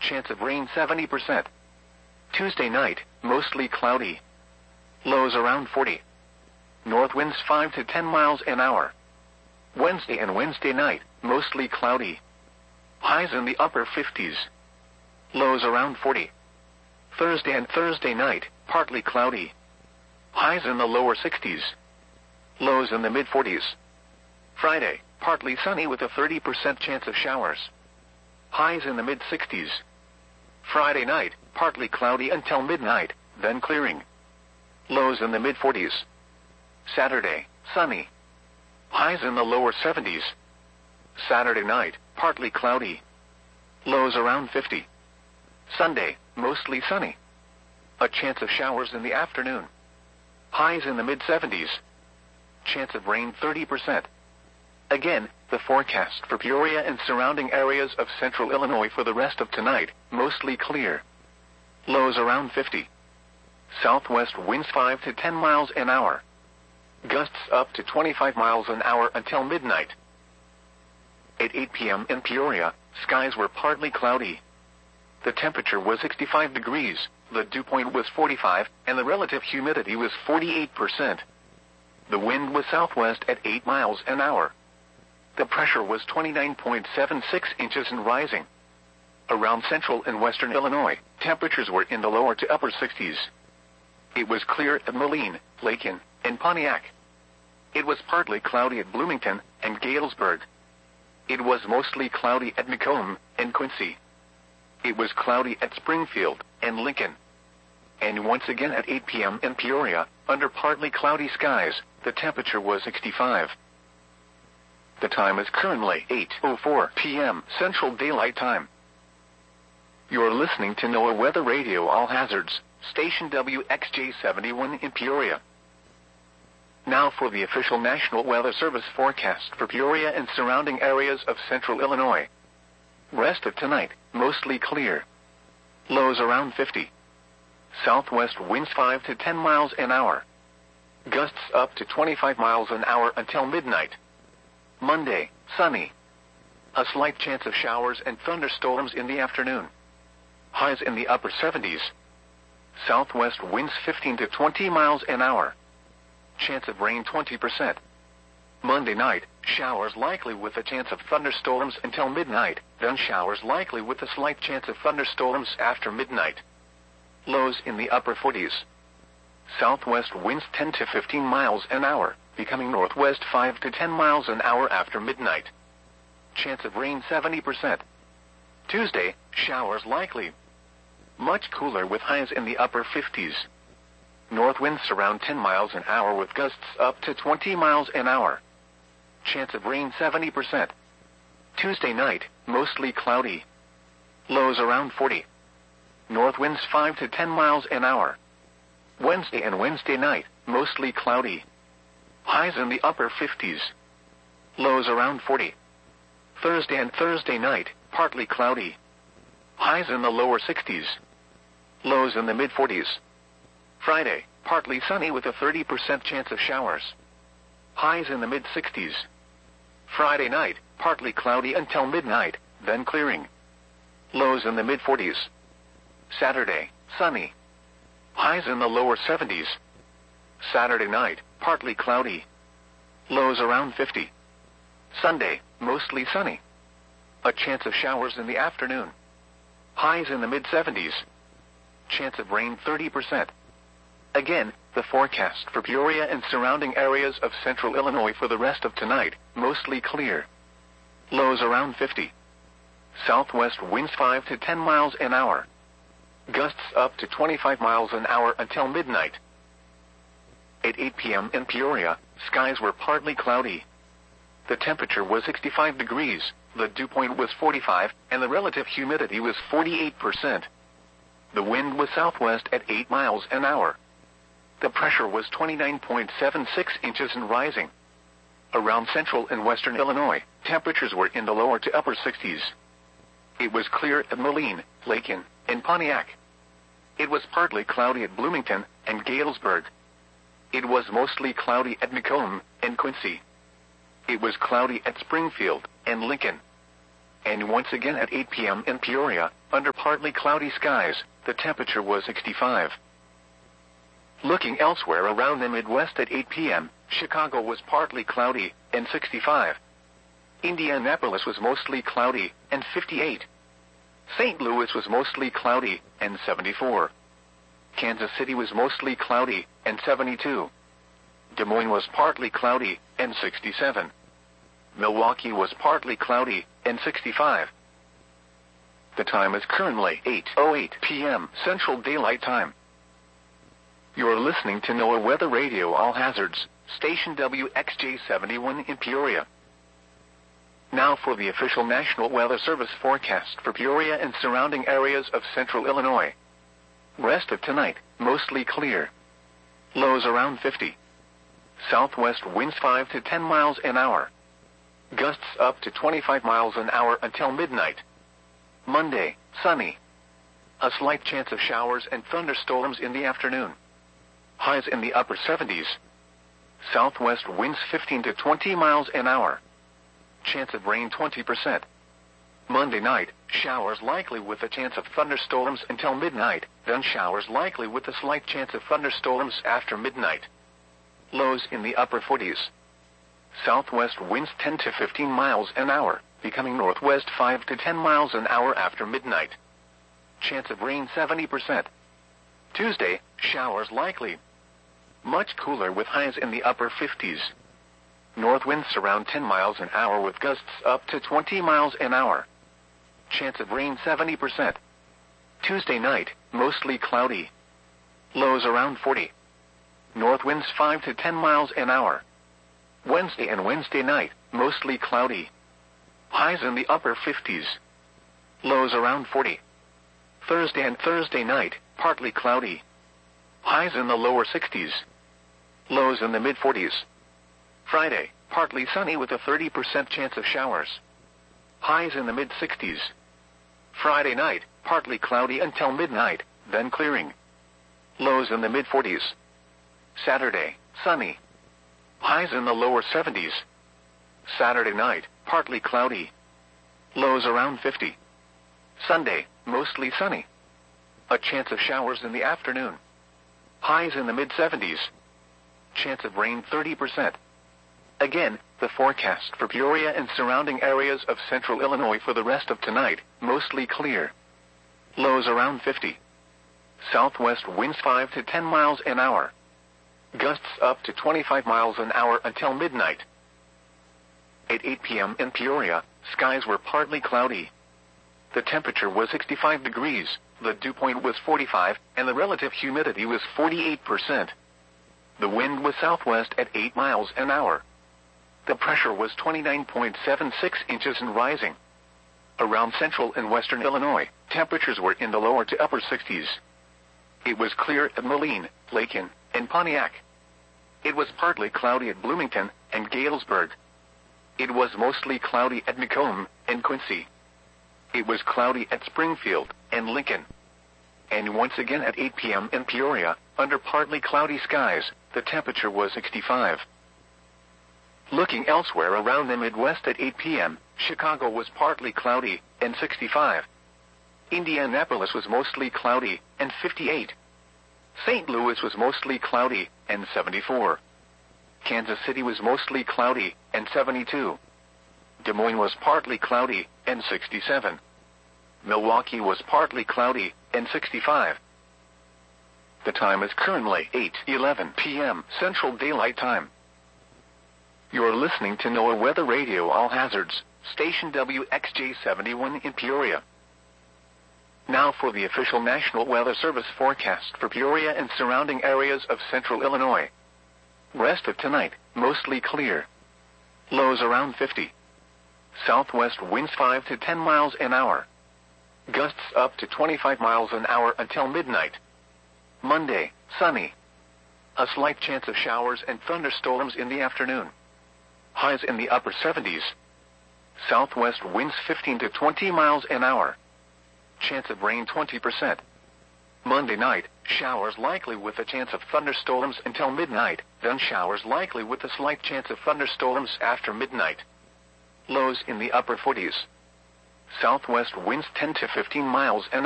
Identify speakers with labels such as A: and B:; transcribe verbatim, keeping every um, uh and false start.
A: chance of rain seventy percent. Tuesday night, mostly cloudy. Lows around forty. North winds five to ten miles an hour. Wednesday and Wednesday night, mostly cloudy. Highs in the upper fifties. Lows around forty. Thursday and Thursday night, partly cloudy. Highs in the lower sixties. Lows in the mid forties. Friday, partly sunny with a thirty percent chance of showers. Highs in the mid sixties. Friday night, partly cloudy until midnight, then clearing. Lows in the mid forties. Saturday, sunny. Highs in the lower seventies. Saturday night, partly cloudy. Lows around fifty. Sunday, mostly sunny. A chance of showers in the afternoon. Highs in the mid seventies. Chance of rain thirty percent. Again, the forecast for Peoria and surrounding areas of central Illinois for the rest of tonight, mostly clear. Lows around fifty. Southwest winds five to ten miles an hour. Gusts up to twenty-five miles an hour until midnight. At eight p.m. in Peoria, skies were partly cloudy. The temperature was sixty-five degrees, the dew point was forty-five, and the relative humidity was forty-eight percent. The wind was southwest at eight miles an hour. The pressure was twenty-nine point seven six inches and rising. Around central and western Illinois, temperatures were in the lower to upper sixties. It was clear at Moline, Lakin, and Pontiac. It was partly cloudy at Bloomington and Galesburg. It was mostly cloudy at Macomb and Quincy. It was cloudy at Springfield and Lincoln. And once again at eight p.m. in Peoria, under partly cloudy skies, the temperature was sixty-five. The time is currently eight oh four p.m. Central Daylight Time. You're listening to NOAA Weather Radio All Hazards, station W X J seventy-one in Peoria. Now for the official National Weather Service forecast for Peoria and surrounding areas of central Illinois. Rest of tonight, mostly clear. Lows around fifty. Southwest winds five to ten miles an hour. Gusts up to twenty-five miles an hour until midnight. Monday, sunny. A slight chance of showers and thunderstorms in the afternoon. Highs in the upper seventies. Southwest winds fifteen to twenty miles an hour. Chance of rain twenty percent. Monday night, showers likely with a chance of thunderstorms until midnight, then showers likely with a slight chance of thunderstorms after midnight. Lows in the upper forties. Southwest winds ten to fifteen miles an hour, becoming northwest five to ten miles an hour after midnight. Chance of rain seventy percent. Tuesday, showers likely. Much cooler with highs in the upper fifties. North winds around ten miles an hour with gusts up to twenty miles an hour. Chance of rain seventy percent. Tuesday night, mostly cloudy. Lows around forty. North winds five to ten miles an hour. Wednesday and Wednesday night, mostly cloudy. Highs in the upper fifties. Lows around forty. Thursday and Thursday night, partly cloudy. Highs in the lower sixties. Lows in the mid forties. Friday, partly sunny with a thirty percent chance of showers. Highs in the mid sixties. Friday night, partly cloudy until midnight, then clearing. Lows in the mid forties. Saturday, sunny. Highs in the lower seventies. Saturday night, partly cloudy. Lows around fifty. Sunday, mostly sunny. A chance of showers in the afternoon. Highs in the mid seventies. Chance of rain thirty percent. Again, the forecast for Peoria and surrounding areas of central Illinois for the rest of tonight, mostly clear. Lows around fifty. Southwest winds five to ten miles an hour. Gusts up to twenty-five miles an hour until midnight. At eight p.m. in Peoria, skies were partly cloudy. The temperature was sixty-five degrees, the dew point was forty-five, and the relative humidity was forty-eight percent. The wind was southwest at eight miles an hour. The pressure was twenty-nine point seven six inches and rising. Around central and western Illinois, temperatures were in the lower to upper sixties. It was clear at Moline, Lakin, and Pontiac. It was partly cloudy at Bloomington and Galesburg. It was mostly cloudy at Macomb and Quincy. It was cloudy at Springfield and Lincoln. And once again at eight p.m. in Peoria, under partly cloudy skies. The temperature was sixty-five. Looking elsewhere around the Midwest at eight p m, Chicago was partly cloudy and sixty-five. Indianapolis was mostly cloudy and fifty-eight. Saint Louis was mostly cloudy and seventy-four. Kansas City was mostly cloudy and seventy-two. Des Moines was partly cloudy and sixty-seven. Milwaukee was partly cloudy and sixty-five. The time is currently eight oh eight p m Central Daylight Time. You are listening to NOAA Weather Radio All Hazards, station W X J seventy-one in Peoria. Now for the official National Weather Service forecast for Peoria and surrounding areas of central Illinois. Rest of tonight, mostly clear. Lows around fifty. Southwest winds five to ten miles an hour. Gusts up to twenty-five miles an hour until midnight. Monday, sunny. A slight chance of showers and thunderstorms in the afternoon. Highs in the upper seventies. Southwest winds fifteen to twenty miles an hour. Chance of rain twenty percent. Monday night, showers likely with a chance of thunderstorms until midnight, then showers likely with a slight chance of thunderstorms after midnight. Lows in the upper forties. Southwest winds ten to fifteen miles an hour, becoming northwest five to ten miles an hour after midnight. Chance of rain seventy percent. Tuesday, showers likely. Much cooler with highs in the upper fifties. North winds around ten miles an hour with gusts up to twenty miles an hour. Chance of rain seventy percent. Tuesday night, mostly cloudy. Lows around forty. North winds five to ten miles an hour. Wednesday and Wednesday night, mostly cloudy. Highs in the upper fifties. Lows around forty. Thursday and Thursday night, partly cloudy. Highs in the lower sixties. Lows in the mid forties. Friday, partly sunny with a thirty percent chance of showers. Highs in the mid sixties. Friday night, partly cloudy until midnight, then clearing. Lows in the mid forties. Saturday, sunny. Highs in the lower seventies. Saturday night, partly cloudy. Lows around fifty. Sunday, mostly sunny. A chance of showers in the afternoon. Highs in the mid seventies. Chance of rain thirty percent. Again, the forecast for Peoria and surrounding areas of central Illinois for the rest of tonight, mostly clear. Lows around fifty. Southwest winds five to ten miles an hour. Gusts up to twenty-five miles an hour until midnight. At eight p m in Peoria, skies were partly cloudy. The temperature was sixty-five degrees, the dew point was forty-five, and the relative humidity was forty-eight percent. The wind was southwest at eight miles an hour. The pressure was twenty-nine point seven six inches and rising. Around central and western Illinois, temperatures were in the lower to upper sixties. It was clear at Moline, Lakin, and Pontiac. It was partly cloudy at Bloomington and Galesburg. It was mostly cloudy at Macomb and Quincy. It was cloudy at Springfield and Lincoln. And once again at eight p m in Peoria, under partly cloudy skies, the temperature was sixty-five. Looking elsewhere around the Midwest at eight p m, Chicago was partly cloudy and sixty-five. Indianapolis was mostly cloudy and fifty-eight. Saint Louis was mostly cloudy and seventy-four. Kansas City was mostly cloudy and seventy-two. Des Moines was partly cloudy and sixty-seven. Milwaukee was partly cloudy and sixty-five. The time is currently eight eleven p m Central Daylight Time. You are listening to NOAA Weather Radio All Hazards, station W X J seventy-one in Peoria. Now for the official National Weather Service forecast for Peoria and surrounding areas of central Illinois. Rest of tonight, mostly clear. Lows around fifty. Southwest winds five to ten miles an hour. Gusts up to twenty-five miles an hour until midnight. Monday, sunny. A slight chance of showers and thunderstorms in the afternoon. Highs in the upper seventies. Southwest winds fifteen to twenty miles an hour. Chance of rain twenty percent. Monday night, showers likely with a chance of thunderstorms until midnight, then showers likely with a slight chance of thunderstorms after midnight. Lows in the upper forties. Southwest winds ten to fifteen miles an